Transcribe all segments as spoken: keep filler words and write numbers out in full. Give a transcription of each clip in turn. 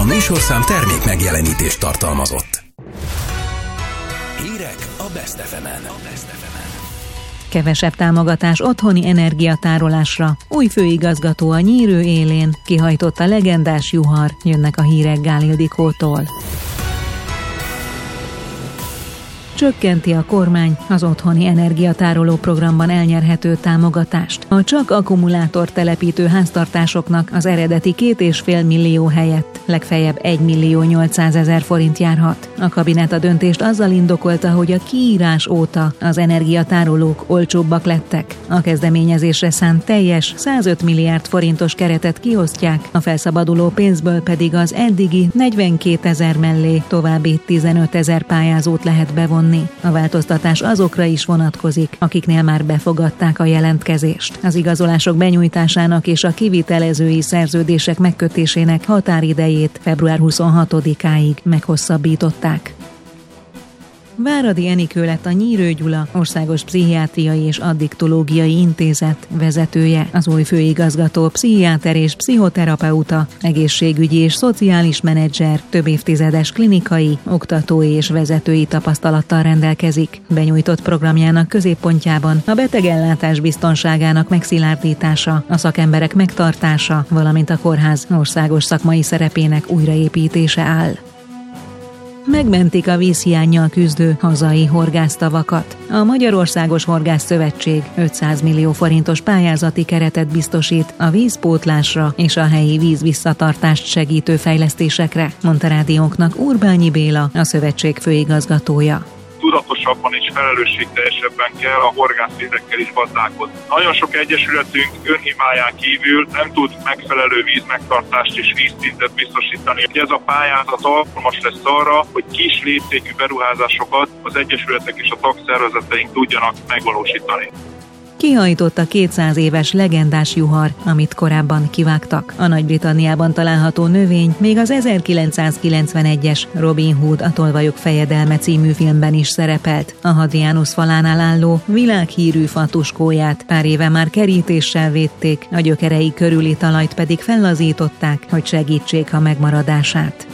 A műsorszám termék megjelenítést tartalmazott. Hírek a Best ef emen. Kevesebb támogatás otthoni energiatárolásra. Új főigazgató a Nyírő élén. Kihajtott a legendás juhar. Jönnek a hírek Gál Ildikótól. Csökkenti a kormány az otthoni energiatároló programban elnyerhető támogatást. A csak akkumulátor telepítő háztartásoknak az eredeti két és fél millió helyett legfeljebb egy millió nyolcszázezer forint járhat. A kabinet a döntést azzal indokolta, hogy a kiírás óta az energiatárolók olcsóbbak lettek. A kezdeményezésre szánt teljes százöt milliárd forintos keretet kiosztják, a felszabaduló pénzből pedig az eddigi negyvenkétezer mellé további tizenötezer pályázót lehet bevonni. A változtatás azokra is vonatkozik, akiknél már befogadták a jelentkezést. Az igazolások benyújtásának és a kivitelezői szerződések megkötésének határidejét február huszonhatodikáig meghosszabbították. Váradi Enikő lett a Nyírő Gyula Országos Pszichiátriai és Addiktológiai Intézet vezetője. Az új főigazgató pszichiáter és pszichoterapeuta, egészségügyi és szociális menedzser, több évtizedes klinikai, oktatói és vezetői tapasztalattal rendelkezik. Benyújtott programjának középpontjában a betegellátás biztonságának megszilárdítása, a szakemberek megtartása, valamint a kórház országos szakmai szerepének újraépítése áll. Megmentik a vízhiánnyal küzdő hazai horgásztavakat. A Magyarországos Horgász Szövetség ötszáz millió forintos pályázati keretet biztosít a vízpótlásra és a helyi vízvisszatartást segítő fejlesztésekre, mondta rádiónknak Urbányi Béla, a szövetség főigazgatója. Tudatosabban és felelősségteljesebben kell a horgászvizekkel is gazdálkodni. Nagyon sok egyesületünk önhibáján kívül nem tud megfelelő vízmegtartást és vízszintet biztosítani. Ez a pályázat alkalmas lesz arra, hogy kis léptékű beruházásokat az egyesületek és a tagszervezeteink tudjanak megvalósítani. Kihajtott a kétszáz éves legendás juhar, amit korábban kivágtak. A Nagy-Britanniában található növény még az ezerkilencszázkilencvenegyes Robin Hood a Tolvajok fejedelme című filmben is szerepelt. A Hadrianus falánál álló világhírű fatuskóját pár éve már kerítéssel védték, a gyökerei körüli talajt pedig fellazították, hogy segítsék a megmaradását.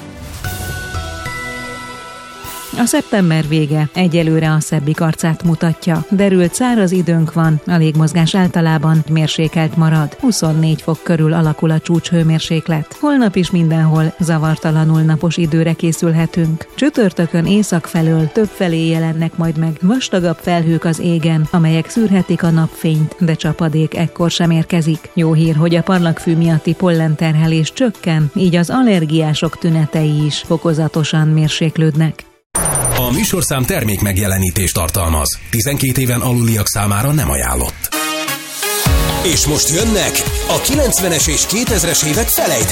A szeptember vége egyelőre a szebbik arcát mutatja. Derült száraz időnk van, a légmozgás általában mérsékelt marad. huszonnégy fok körül alakul a csúcshőmérséklet. Holnap is mindenhol zavartalanul napos időre készülhetünk. Csütörtökön észak felől többfelé jelennek majd meg vastagabb felhők az égen, amelyek szűrhetik a napfényt, de csapadék ekkor sem érkezik. Jó hír, hogy a parlagfű miatti pollenterhelés csökken, így az allergiások tünetei is fokozatosan mérséklődnek. A műsorszám termék megjelenítést tartalmaz. tizenkét éven aluliak számára nem ajánlott. És most jönnek a kilencvenes és kétezres évek felejtők.